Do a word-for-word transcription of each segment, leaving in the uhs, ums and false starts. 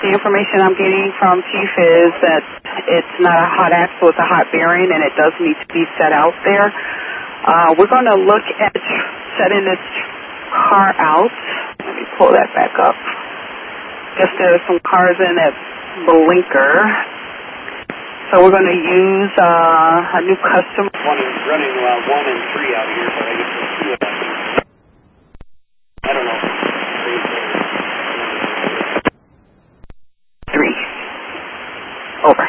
The information I'm getting from Chief is that it's not a hot axle, it's a hot bearing, and it does need to be set out there. Uh, we're going to look at setting this car out. Let me pull that back up. Just there's some cars in that blinker. So we're going to use uh, a new customer. One is running around one and three out here, but I guess there's two of them. I don't know. Three. Over.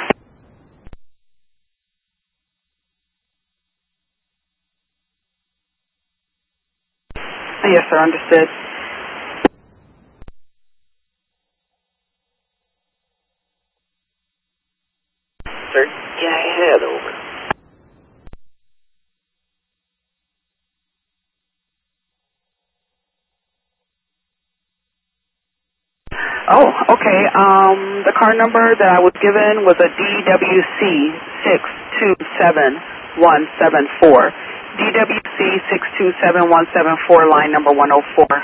Yes, sir. Understood. Sir, get ahead, over. Oh, okay. Um, the car number that I was given was a D W C six two seven one seven four. D W C six two seven one seven four, line number one oh four.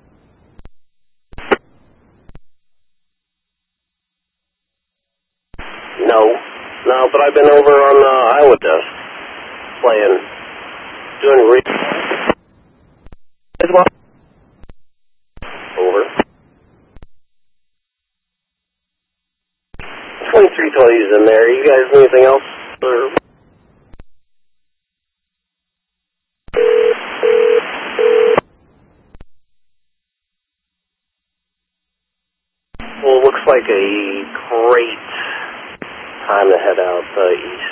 No, no, but I've been over on the uh, Iowa desk playing, doing re- As well. Over. twenty-three twenties in there. You guys need anything else? Or... Well, it looks like a great time to head out uh, east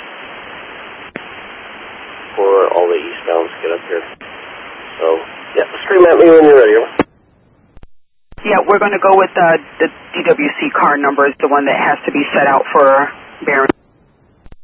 for all the eastbounds to get up here. So, yeah, scream at me when you're ready. Yeah, we're going to go with uh, the D W C car number is the one that has to be set out for bearing.